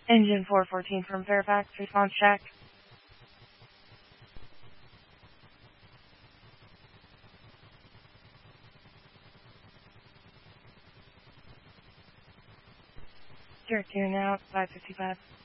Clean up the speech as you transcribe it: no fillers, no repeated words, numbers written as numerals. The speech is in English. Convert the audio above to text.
Engine 414 from Fairfax, response check. Direct in and out, 555.